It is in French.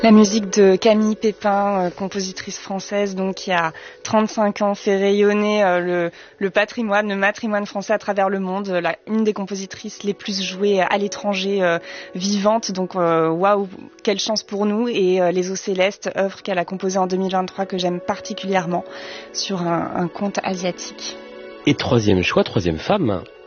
La musique de Camille Pépin, compositrice française, donc qui a 35 ans, fait rayonner le matrimoine français à travers le monde. Une des compositrices les plus jouées à l'étranger vivante. Donc waouh, quelle chance pour nous. Et Les Eaux Célestes, œuvre qu'elle a composée en 2023 que j'aime particulièrement sur un conte asiatique. Et troisième choix, troisième femme.